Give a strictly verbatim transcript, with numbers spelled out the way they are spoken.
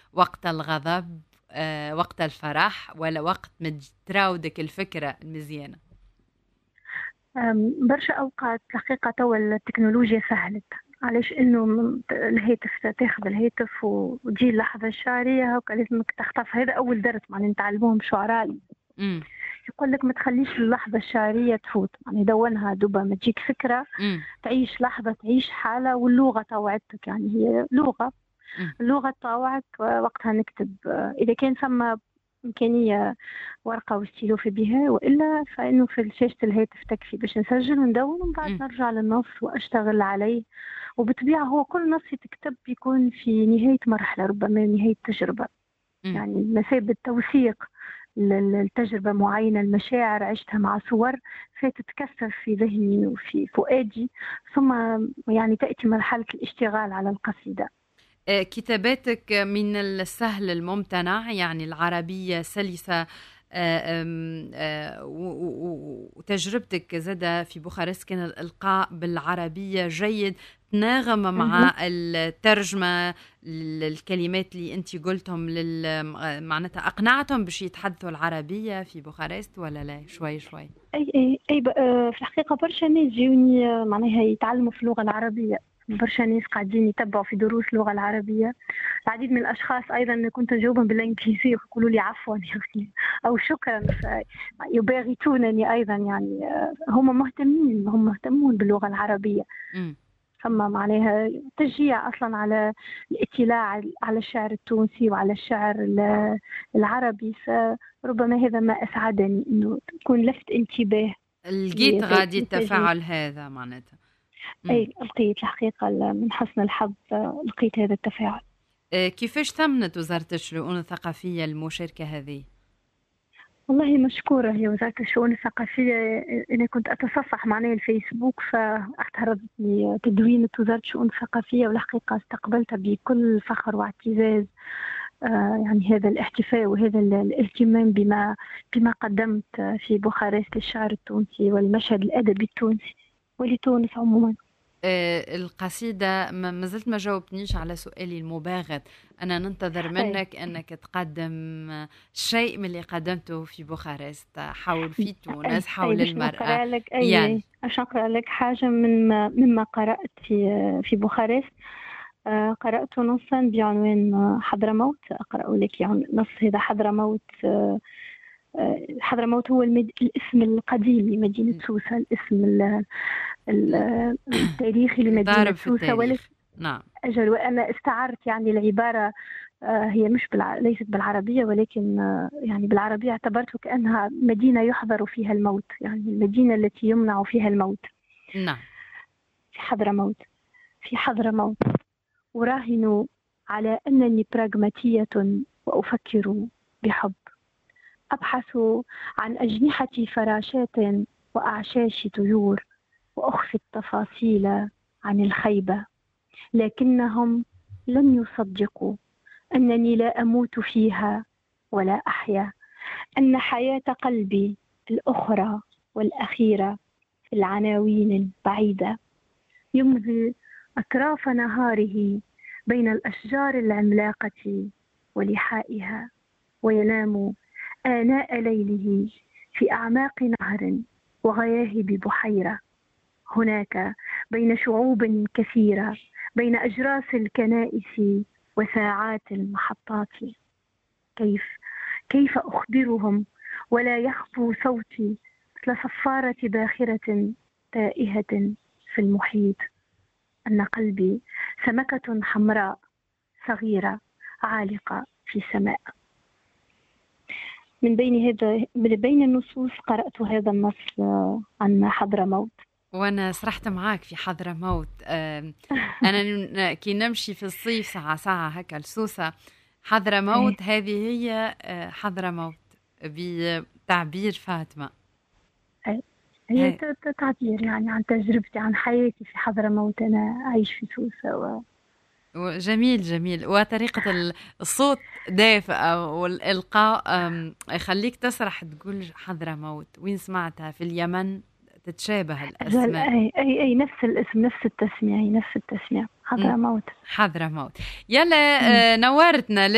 وقت الغضب، آه، وقت الفرح، ولا وقت ما تراودك الفكرة المزيانة؟ أم، برشا أوقات الحقيقة توا التكنولوجيا سهلت. علاش انه م- الهاتف تاخذ الهاتف و- وتجي اللحظة الشعرية هكا لازمك تخطف. هذا أول درس يعني نتعلموهم شعراء. امم يقول لك ما تخليش اللحظة الشعرية تفوت، يعني دونها دوبا ما تجيك فكرة، امم تعيش لحظة، تعيش حالة. واللغة طوعتك، يعني هي لغة، امم اللغة تطوعك وقتها نكتب. إذا كان ثم إمكانية ورقة وستيلو في بها، وإلا فإنه في شاشة الهاتف تكفي باش نسجل وندون، ومن بعد امم نرجع للنص وأشتغل عليه. وبطبيعة هو كل نص يتكتب يكون في نهاية مرحلة، ربما نهاية تجربة، امم يعني مثابة توثيق للتجربة معينة، المشاعر عشتها مع صور فتتكثر في ذهني وفي فؤادي، ثم يعني تأتي مرحلة الاشتغال على القصيدة. آه، كتاباتك من السهل الممتنع، يعني العربية سلسة. آه، آم، آه، و- و- وتجربتك زادة في بوخارست كان الإلقاء بالعربية جيد، تناغم مهم. مع الترجمة للكلمات اللي أنت قلتهم لل... آه، معناتها أقنعتهم باش يتحدثوا العربية في بوخارست ولا لا؟ شوي شوي. أي أي أي ب- آه، في الحقيقة برشا ناس جيوني، آه، معناها يتعلموا في اللغة العربية. برشا ناس قاعدين يتبعوا في دروس اللغة العربية. العديد من الأشخاص أيضا كنت أجاوبهم بالإنجليزية ويقولوا لي عفوا يعني أو شكرا، يباغتونني أيضا. يعني آه، هم مهتمين، هم مهتمون باللغة العربية. امم ثم معناها تشجيع أصلا على الاطلاع على الشعر التونسي وعلى الشعر ال- العربي. فربما هذا ما أسعدني، أنه تكون لفت انتباه لقيت غادي لإنتاجية. التفاعل هذا معناتها. امم أي لقيت الحقيقة من حسن الحظ، آه، لقيت هذا التفاعل. آه، كيفاش ثمنت وزارة الشؤون الثقافية المشاركة هذه؟ والله مشكورة هي وزارة الشؤون الثقافية. أنا كنت أتصفح معناها الفيسبوك فاعترضتني تدوينة وزارة الشؤون الثقافية، والحقيقة استقبلتها بكل فخر واعتزاز. آه يعني هذا الاحتفاء وهذا ال- الاهتمام بما بما قدمت في بوخارست للشعر التونسي والمشهد الأدبي التونسي ولتونس عموما. آه، القصيدة ما ما زلت ما جاوبتنيش على سؤالي المباغت. أنا ننتظر أي منك أنك تقدم شيء من اللي قدمته في بوخارست حول في أي تونس أي حول باش المرأة. نقرأ لك. أي يلا. أي باش نقرأ لك حاجة من ما مما قرأت في في بوخارست. آه، قرأت نصا بعنوان آه، حضرموت. أقرأ لك يعني نص هذا. حضرموت، آه، آه، حضرموت هو المد... الاسم القديم لمدينة سوسة، الاسم ال... ال... التاريخي لمدينة ضارب في سوسة. ولكن التاريخ. نعم. أجل، وأنا استعرت يعني العبارة. آه، هي مش بالع... ليست بالعربية، ولكن آه، يعني بالعربية اعتبرته كأنها مدينة يحضر فيها الموت، يعني المدينة التي يمنع فيها الموت. نعم. في حضرموت، في حضرموت أراهن على أنني براغماتية وأفكر بحب. أبحث عن أجنحة فراشات وأعشاش طيور، وأخفي التفاصيل عن الخيبة. لكنهم لن يصدقوا أنني لا أموت فيها ولا أحيا، أن حياة قلبي الأخرى والأخيرة في العناوين البعيدة. يمضي أطراف نهاره بين الأشجار العملاقة ولحائها، وينام آناء ليله في أعماق نهر وغياهب بحيرة. هناك بين شعوب كثيرة، بين أجراس الكنائس وساعات المحطات. كيف كيف أخبرهم ولا يخفو صوتي مثل صفارة باخرة تائهة في المحيط، أن قلبي سمكة حمراء صغيرة عالقة في السماء. من بين هذا من بين النصوص قرأت هذا النص آه، عن حضرموت. وأنا سرحت معاك في حضرموت. آم، أنا ن- كي نمشي في الصيف ساعة ساعة هكا لسوسة، إيه، حضرموت هذه هي آه، حضرموت بتعبير فاطمة. إيه. هي هاي. ت- ت- تعبير يعني عن تجربتي، عن حياتي في حضرموت. أنا أعيش في سوسة و... جميل جميل، وطريقة ال- الصوت دافئة، والإلقاء أم، يخليك تسرح تقول حضرموت. وين سمعتها؟ في اليمن تتشابه أجل، الأسماء. أي أي أي نفس الاسم، نفس التسمية، هي نفس التسمية مم. حضرموت. حضرموت. يلا. مم. آه، نورتنا.